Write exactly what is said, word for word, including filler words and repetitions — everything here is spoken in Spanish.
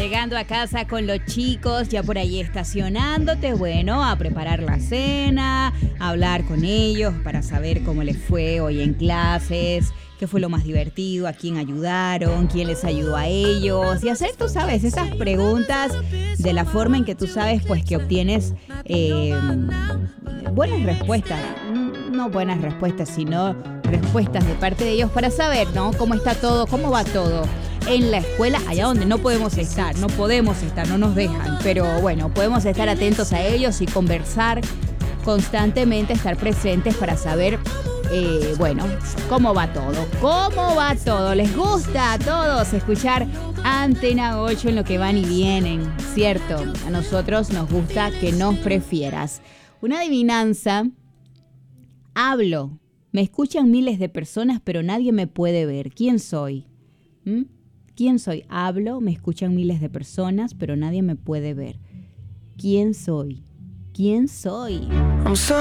llegando a casa con los chicos, ya por ahí estacionándote, bueno, a preparar la cena, a hablar con ellos para saber cómo les fue hoy en clases, qué fue lo más divertido, a quién ayudaron, quién les ayudó a ellos, y hacer, tú sabes, esas preguntas de la forma en que tú sabes, pues, que obtienes eh, buenas respuestas, no buenas respuestas, sino respuestas de parte de ellos para saber, ¿no?, cómo está todo, cómo va todo en la escuela, allá donde no podemos estar, no podemos estar, no nos dejan, pero bueno, podemos estar atentos a ellos y conversar constantemente, estar presentes para saber, eh, bueno, cómo va todo, cómo va todo. Les gusta a todos escuchar Antena ocho en lo que van y vienen, ¿cierto? A nosotros nos gusta que nos prefieras. Una adivinanza, hablo, me escuchan miles de personas, pero nadie me puede ver. ¿Quién soy? ¿Mm? ¿Quién soy? Hablo, me escuchan miles de personas, pero nadie me puede ver. ¿Quién soy? ¿Quién soy?